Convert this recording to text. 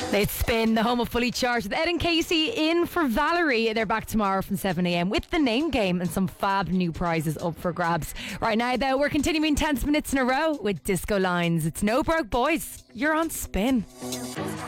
It's Spin, the home of Fully Charged with Ed and Casey in for Valerie. They're back tomorrow from 7am with the name game and some fab new prizes up for grabs. Right now, though, we're continuing 10 minutes in a row with Disco Lines. It's No Broke Boys. You're on Spin.